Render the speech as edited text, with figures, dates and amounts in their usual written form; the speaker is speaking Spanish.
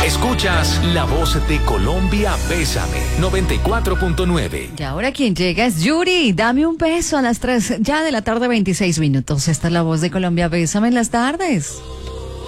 Escuchas La Voz de Colombia, Bésame, 94.9. Y ahora quien llega es Yuri. Dame un beso a las 3 ya de la tarde, 26 minutos. Esta es La Voz de Colombia, Bésame en las tardes.